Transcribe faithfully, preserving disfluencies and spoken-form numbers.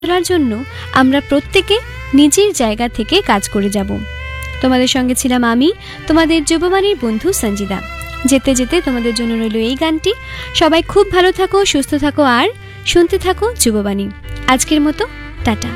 তোলার জন্য আমরা প্রত্যেকে নিজের জায়গা থেকে কাজ করে যাব। তোমাদের সঙ্গে ছিলাম আমি, তোমাদের যুববাণীর বন্ধু সঞ্জিদা। যেতে যেতে তোমাদের জন্য রইল এই গানটি। সবাই খুব ভালো থাকো, সুস্থ থাকো আর শুনতে থাকো যুববাণী। আজকের মতো টাটা।